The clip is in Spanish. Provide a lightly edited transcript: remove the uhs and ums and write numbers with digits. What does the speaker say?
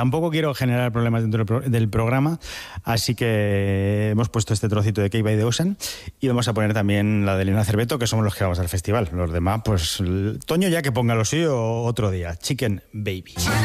tampoco quiero generar problemas dentro del programa, así que hemos puesto este trocito de Cake by the Ocean y vamos a poner también la de Elena Cerveto, que somos los que vamos al festival. Los demás, pues Toño ya que ponga lo suyo otro día. Chicken Baby.